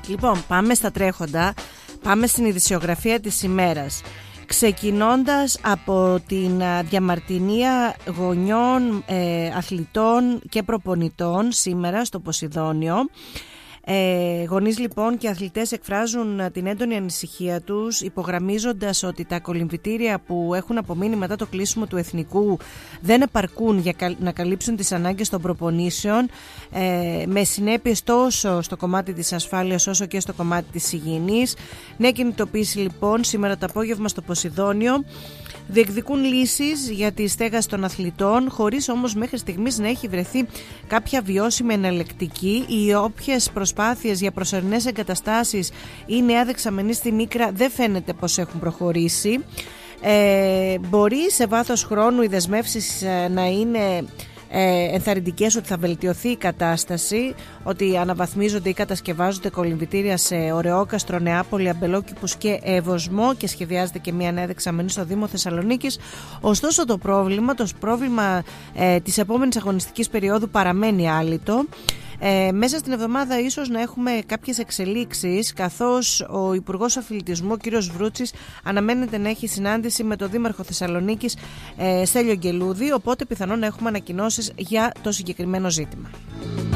Λοιπόν, πάμε στα τρέχοντα. Πάμε στην ειδησιογραφία της ημέρας. Ξεκινώντας από την διαμαρτυρία γονιών, αθλητών και προπονητών σήμερα στο Ποσειδόνιο. Γονείς λοιπόν και αθλητές εκφράζουν την έντονη ανησυχία τους, υπογραμμίζοντας ότι τα κολυμβητήρια που έχουν απομείνει μετά το κλείσιμο του εθνικού δεν επαρκούν για να καλύψουν τις ανάγκες των προπονήσεων, με συνέπειες τόσο στο κομμάτι της ασφάλειας όσο και στο κομμάτι της υγιεινής. Νέα κινητοποίηση λοιπόν σήμερα το απόγευμα στο Ποσειδόνιο. Διεκδικούν λύσεις για τη στέγαση των αθλητών, χωρίς όμως μέχρι στιγμής να έχει βρεθεί κάποια βιώσιμη εναλλακτική. Οι όποιες προσπάθειες για προσωρινές εγκαταστάσεις ή νέα δεξαμενή στη Μίκρα δεν φαίνεται πως έχουν προχωρήσει. Μπορεί σε βάθος χρόνου οι δεσμεύσεις να είναι ενθαρρυντικές ότι θα βελτιωθεί η κατάσταση, ότι αναβαθμίζονται ή κατασκευάζονται κολυμβητήρια σε Ωρεόκαστρο, Νεάπολη, Αμπελόκηπους και Εύωσμο και σχεδιάζεται και μια νέα δεξαμενή στο Δήμο Θεσσαλονίκης. Ωστόσο το πρόβλημα της επόμενης αγωνιστικής περίοδου παραμένει άλυτο. Μέσα στην εβδομάδα ίσως να έχουμε κάποιες εξελίξεις, καθώς ο Υπουργός Αθλητισμού, ο κύριος Βρούτσης, αναμένεται να έχει συνάντηση με τον Δήμαρχο Θεσσαλονίκης, Στέλιο Γκελούδη, οπότε πιθανόν να έχουμε ανακοινώσεις για το συγκεκριμένο ζήτημα.